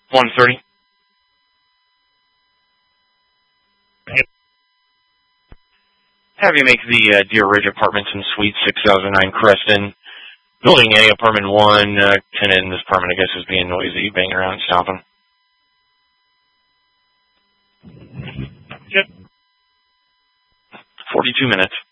1:30. Have you make the Deer Ridge Apartments and Suites, 6009 Creston. Building A, Apartment 1. Tenant in this apartment, I guess, is being noisy, banging around, stomping. Yep. 42 minutes.